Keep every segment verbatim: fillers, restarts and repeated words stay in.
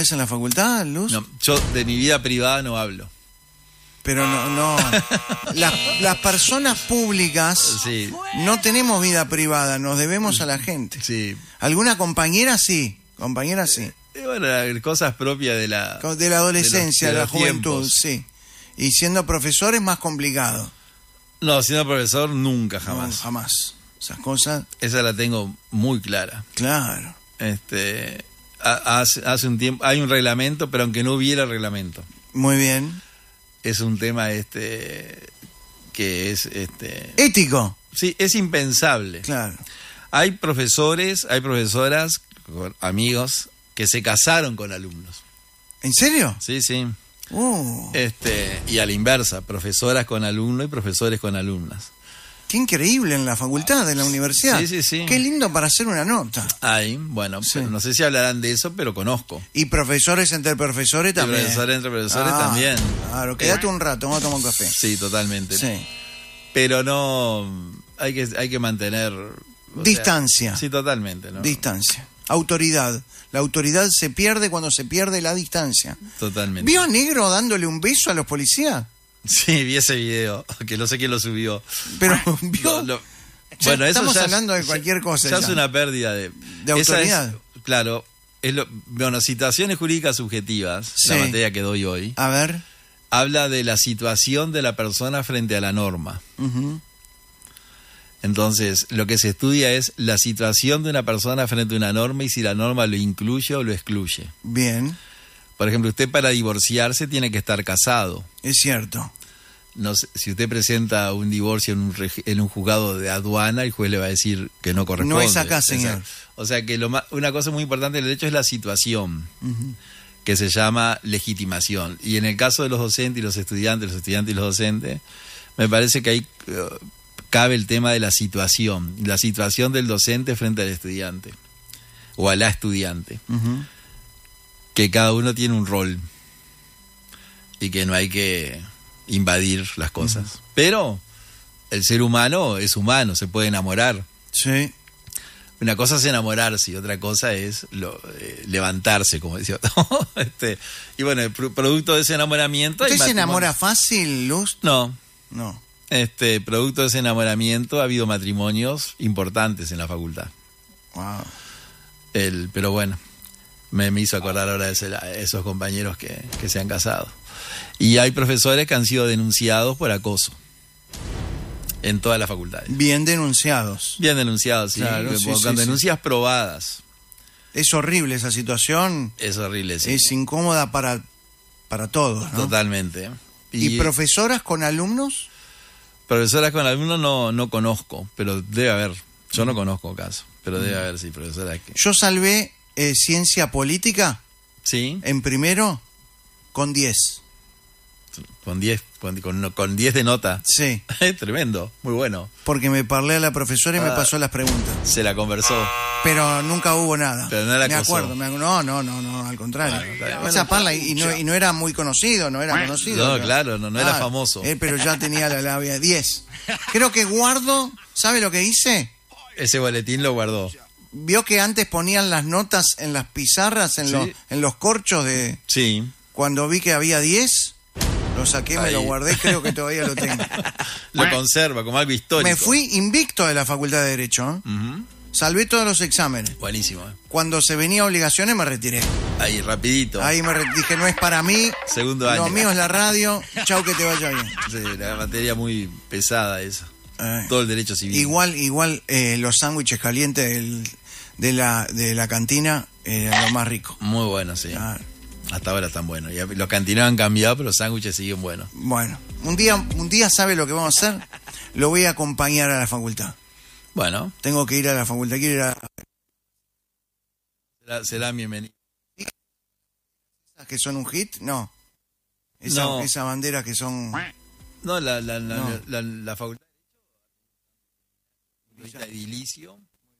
vez en la facultad, Luz? No, yo de mi vida privada no hablo. Pero no, no. Las, las personas públicas Sí. no tenemos vida privada, nos debemos a la gente. Sí. ¿Alguna compañera sí? Compañera sí. Y bueno, cosas propias de la... De la adolescencia, de, de, la los juventud, tiempos. sí. Y siendo profesor es más complicado. No, siendo profesor nunca, jamás. No, jamás. Esas cosas... Esa la tengo muy clara. Claro. Este, hace, hace un tiempo... Hay un reglamento, pero aunque no hubiera reglamento. Muy bien. Es un tema este que es... este Ético. Sí, es impensable. Claro. Hay profesores, hay profesoras, amigos, que se casaron con alumnos. ¿En serio? Sí, sí. Uh, Este, y a la inversa, profesoras con alumnos y profesores con alumnas. qué increíble en la facultad, en la universidad. Sí, sí, sí. Qué lindo para hacer una nota. Hay, bueno, Sí. pero no sé si hablarán de eso, pero conozco. Y profesores entre profesores Y también. profesores entre profesores Ah, también. Claro, quédate un rato, vamos a tomar un café. Sí, totalmente. Sí. Pero no, hay que, hay que mantener... o Distancia. sea, sí, totalmente, ¿no? Distancia. Autoridad. La autoridad se pierde cuando se pierde la distancia. Totalmente. ¿Vio a Negro dándole un beso a los policías? Sí, vi ese video, que no sé quién lo subió. Pero, ¿vio? Lo- lo- Ya bueno, eso estamos ya es- hablando de cualquier cosa. Ya ya. es una pérdida de... De esa autoridad. es, claro, es lo, bueno, situaciones jurídicas subjetivas, Sí. la materia que doy hoy, A ver. habla de la situación de la persona frente a la norma. Ujú. Entonces, lo que se estudia es la situación de una persona frente a una norma y si la norma lo incluye o lo excluye. Bien, Por ejemplo, usted para divorciarse tiene que estar casado. es cierto. No sé, si usted presenta un divorcio en un, reg- en un juzgado de aduana, el juez le va a decir que no corresponde. No es acá, señor. Exacto. O sea que lo ma- una cosa muy importante del derecho es la situación, Ujú. que se llama legitimación. Y en el caso de los docentes y los estudiantes, los estudiantes y los docentes, me parece que ahí eh, cabe el tema de la situación, la situación del docente frente al estudiante o a la estudiante, Ujú. que cada uno tiene un rol y que no hay que invadir las cosas. Uh-huh. Pero el ser humano es humano, se puede enamorar. Sí. Una cosa es enamorarse y otra cosa es lo, eh, levantarse, como decía. este, y bueno, el pro- producto de ese enamoramiento... ¿Usted hay se enamora matrimonios. fácil, Luz? No. No. Este, producto de ese enamoramiento ha habido matrimonios importantes en la facultad. Wow. El, pero bueno, me, me hizo acordar ahora de ese, esos compañeros que, que se han casado. Y hay profesores que han sido denunciados por acoso en todas las facultades. Bien denunciados. Bien denunciados, sí. Claro, con sí, con sí, denuncias sí. probadas. Es horrible esa situación. Es horrible, sí. Es incómoda para, para todos, ¿no? Totalmente. ¿Y, ¿Y profesoras con alumnos? Profesoras con alumnos no, no conozco, pero debe haber. Yo no conozco caso, pero debe haber, sí, profesoras que... Yo salvé eh, ciencia política. Sí. En primero, con diez. Con diez, con, con, con diez de nota. Sí. Tremendo, muy bueno. Porque me parlé a la profesora y ah, me pasó las preguntas. Se la conversó. Pero nunca hubo nada. Pero no la Me acosó. acuerdo, me acuerdo. No, no, no, no, al contrario. Bueno, Esa bueno, parla y no, y no era muy conocido, no era conocido. No, pero, claro, no, no era famoso. Eh, pero ya tenía la labia diez. Creo que guardo, ¿sabe lo que hice? Ese boletín lo guardó. ¿Vio que antes ponían las notas en las pizarras, en, sí. los, en los corchos de... Sí. Cuando vi que había diez, lo saqué, Ahí. me lo guardé, creo que todavía lo tengo. Lo conserva como algo histórico. Me fui invicto de la Facultad de Derecho, ¿eh? Uh-huh. Salvé todos los exámenes. Buenísimo. Cuando se venía obligaciones me retiré. Ahí, rapidito. Ahí me re- dije, no es para mí. Segundo año. Lo mío es la radio. Chau, que te vaya bien. Sí, la materia muy pesada esa. Eh, Todo el derecho civil. Igual, igual eh, los sándwiches calientes del, de, la, de la cantina eran lo más rico. Muy bueno, sí. Ah. Hasta ahora están buenos. Y los cantineros han cambiado, pero los sándwiches siguen buenos. Bueno, un día, un día sabe lo que vamos a hacer. Lo voy a acompañar a la facultad. Bueno. Tengo que ir a la facultad. Quiero ir a... Será, será bienvenido. ¿Que son un hit? No. Esa, no. Esas banderas que son... No, la, la, la, no. la, la, la facultad de edilicio.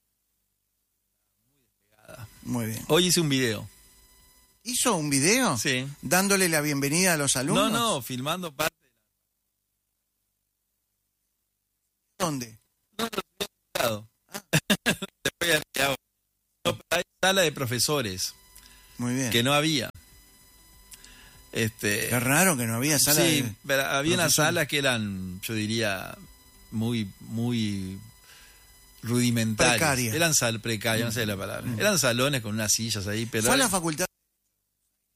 Muy bien. Hoy hice un video. ¿Hizo un video? Sí. ¿Dándole la bienvenida a los alumnos? No, no, filmando parte. ¿Dónde? No, no, ah. Después no, hay sala de profesores. Muy bien. que no había. Este, Qué raro que no había sala. sí, de... pero había unas profesor. salas que eran, yo diría, muy, muy rudimentarias. Precarias. Eran sal precarias, no sé la palabra. Mm. Eran salones con unas sillas ahí, pero ¿Fue a la facultad